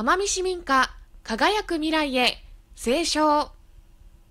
奄美市民歌輝く未来へ、斉唱。